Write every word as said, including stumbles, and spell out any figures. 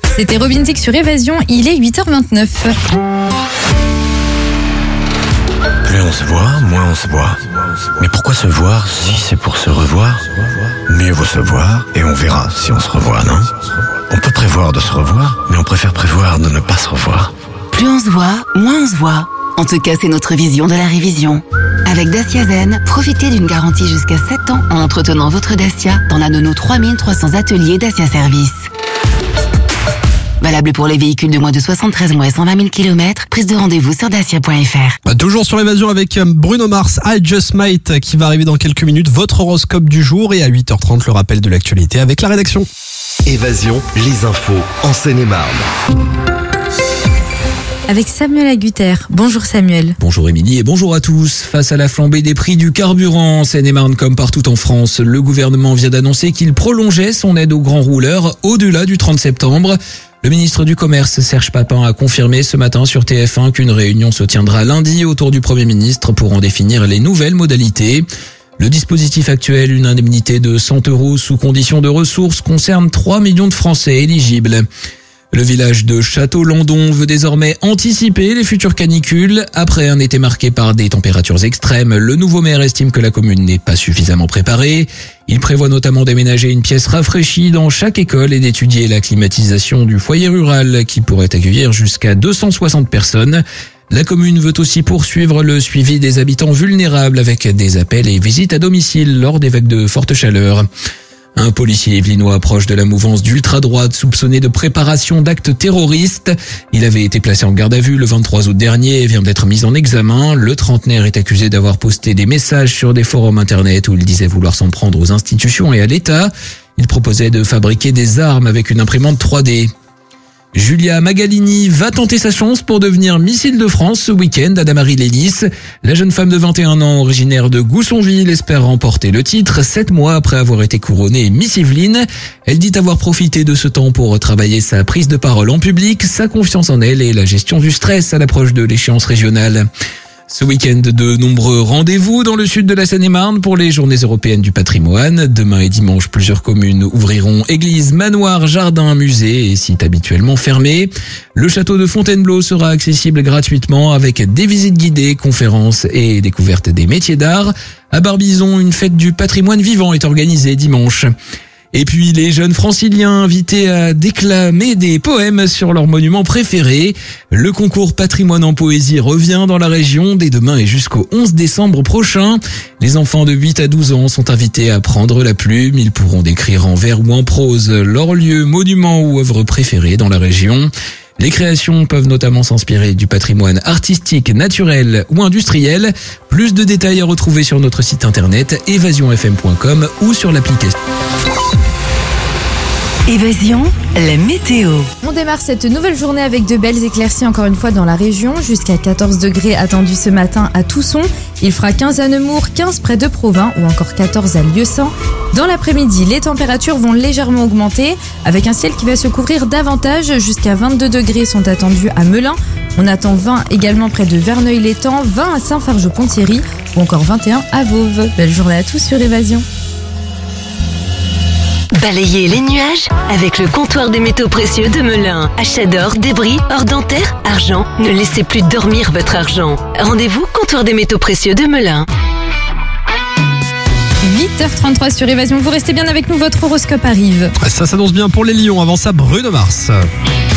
C'était Robin Thicke sur Évasion, il est huit heures vingt-neuf. Plus on se voit, moins on se voit. Mais pourquoi se voir si c'est pour se revoir? Mieux vaut se voir et on verra si on se revoit, non? On peut prévoir de se revoir, mais on préfère prévoir de ne pas se revoir. Plus on se voit, moins on se voit. En tout cas, c'est notre vision de la révision. Avec Dacia Zen, profitez d'une garantie jusqu'à sept ans en entretenant votre Dacia dans l'un de nos trois mille trois cents ateliers Dacia Service. Valable pour les véhicules de moins de soixante-treize mois et cent vingt mille kilomètres. Prise de rendez-vous sur dacia point f r. Toujours sur Évasion avec Bruno Mars, I Just Might, qui va arriver dans quelques minutes. Votre horoscope du jour et à huit heures trente, le rappel de l'actualité avec la rédaction. Évasion, les infos en Seine-et-Marne. Avec Samuel Agutter. Bonjour Samuel. Bonjour Émilie et bonjour à tous. Face à la flambée des prix du carburant en Seine-et-Marne comme partout en France, le gouvernement vient d'annoncer qu'il prolongeait son aide aux grands rouleurs au-delà du trente septembre. Le ministre du Commerce, Serge Papin, a confirmé ce matin sur T F un qu'une réunion se tiendra lundi autour du Premier ministre pour en définir les nouvelles modalités. Le dispositif actuel, une indemnité de cent euros sous condition de ressources, concerne trois millions de Français éligibles. Le village de Château-Landon veut désormais anticiper les futures canicules. Après un été marqué par des températures extrêmes, le nouveau maire estime que la commune n'est pas suffisamment préparée. Il prévoit notamment d'aménager une pièce rafraîchie dans chaque école et d'étudier la climatisation du foyer rural qui pourrait accueillir jusqu'à deux cent soixante personnes. La commune veut aussi poursuivre le suivi des habitants vulnérables avec des appels et visites à domicile lors des vagues de forte chaleur. Un policier yvelinois proche de la mouvance d'ultra-droite soupçonné de préparation d'actes terroristes. Il avait été placé en garde à vue le vingt-trois août dernier et vient d'être mis en examen. Le trentenaire est accusé d'avoir posté des messages sur des forums internet où il disait vouloir s'en prendre aux institutions et à l'État. Il proposait de fabriquer des armes avec une imprimante trois D. Julia Magalini va tenter sa chance pour devenir Miss Île-de-France ce week-end à Damary-Lélis. La jeune femme de vingt et un ans, originaire de Goussainville, espère remporter le titre sept mois après avoir été couronnée Miss Yvelines. Elle dit avoir profité de ce temps pour travailler sa prise de parole en public, sa confiance en elle et la gestion du stress à l'approche de l'échéance régionale. Ce week-end, de nombreux rendez-vous dans le sud de la Seine-et-Marne pour les journées européennes du patrimoine. Demain et dimanche, plusieurs communes ouvriront églises, manoirs, jardins, musées et sites habituellement fermés. Le château de Fontainebleau sera accessible gratuitement avec des visites guidées, conférences et découvertes des métiers d'art. À Barbizon, une fête du patrimoine vivant est organisée dimanche. Et puis les jeunes franciliens invités à déclamer des poèmes sur leurs monuments préférés. Le concours patrimoine en poésie revient dans la région dès demain et jusqu'au onze décembre prochain. Les enfants de huit à douze ans sont invités à prendre la plume. Ils pourront décrire en vers ou en prose leurs lieux, monuments ou œuvres préférées dans la région. Les créations peuvent notamment s'inspirer du patrimoine artistique, naturel ou industriel. Plus de détails à retrouver sur notre site internet évasion f m point com ou sur l'application. Évasion, la météo. On démarre cette nouvelle journée avec de belles éclaircies encore une fois dans la région. Jusqu'à quatorze degrés attendus ce matin à Tousson. Il fera quinze à Nemours, quinze près de Provins ou encore quatorze à Lieusaint. Dans l'après-midi, les températures vont légèrement augmenter avec un ciel qui va se couvrir davantage. Jusqu'à vingt-deux degrés sont attendus à Melun. On attend vingt également près de Verneuil-l'Étang, vingt à Saint-Fargeau-Ponthierry ou encore vingt et un à Voves. Belle journée à tous sur Évasion. Balayez les nuages avec le comptoir des métaux précieux de Melun. Achat d'or, débris, or dentaire, argent. Ne laissez plus dormir votre argent. Rendez-vous comptoir des métaux précieux de Melun. huit heures trente-trois sur Évasion. Vous restez bien avec nous, votre horoscope arrive. Ça s'annonce bien pour les Lions. Avant ça, Bruno Mars.